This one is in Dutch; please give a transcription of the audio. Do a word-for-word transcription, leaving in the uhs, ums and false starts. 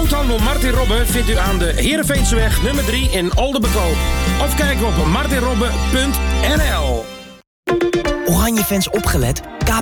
Groothandel Martin Robben vindt u aan de Heerenveenseweg nummer drie in Oldenbekoop. Of kijk op martin robben punt n l. Oranje fans opgelet. K